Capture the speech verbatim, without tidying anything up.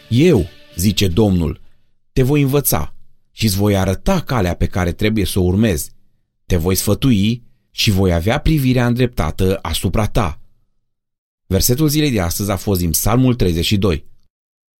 Eu, zice Domnul, te voi învăța și îți voi arăta calea pe care trebuie să o urmezi. Te voi sfătui și voi avea privirea îndreptată asupra ta. Versetul zilei de astăzi a fost din Psalmul treizeci și doi.